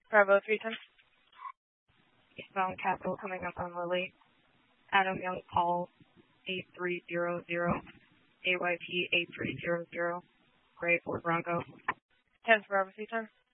Bravo 310. Eastbound Capital coming up on Lily. Adam Young Paul 8300. AYP 8300. Gray Ford Bronco. 10 Bravo 310.